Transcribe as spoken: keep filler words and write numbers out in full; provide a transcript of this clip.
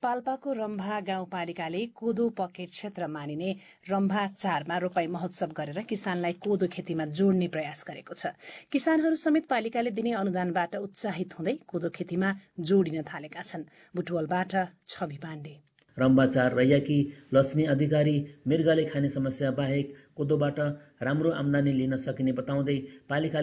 पाल्पाको रम्भा गाउँपालिकाले कोदो पकेट क्षेत्र मानिने रम्भा चारमा रोपाई महोत्सव गरेर किसानलाई कोदो खेतीमा जोड्ने प्रयास गरेको छ। किसानहरू समेत पालिकाले दिने अनुदानबाट उत्साहित हुँदै कोदो खेतीमा जोडिन थालेका छन्। बुटवलबाट छवि पाण्डे। रम्बाचार रैयाकी लक्ष्मी अधिकारी मृगले खाने समस्या बाहेक कोदोबाट राम्रो आम्दानी लिन सकिने बताउँदै पालिकाले